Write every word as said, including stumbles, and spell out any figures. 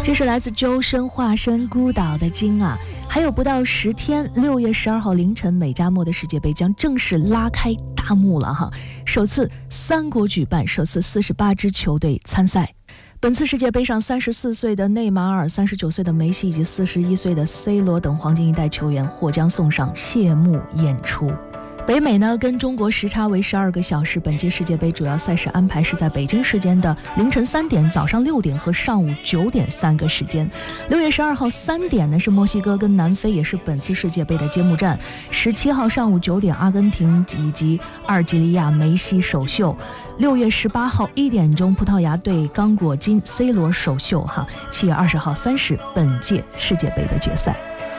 这是来自周深化身孤岛的鲸啊！还有不到十天，六月十二号凌晨，美加墨的世界杯将正式拉开大幕了哈！首次三国举办，首次四十八支球队参赛。本次世界杯上，三十四岁的内马尔、三十九岁的梅西以及四十一岁的 C 罗等黄金一代球员或将送上谢幕演出。北美呢，跟中国时差为十二个小时。本届世界杯主要赛事安排是在北京时间的凌晨三点、早上六点和上午九点三个时间。六月十二号三点呢是墨西哥跟南非，也是本次世界杯的揭幕战。十七号上午九点，阿根廷以及阿尔及利亚，梅西首秀。六月十八号一点钟，葡萄牙对刚果金 ，C 罗首秀哈。七月二十号三十，本届世界杯的决赛。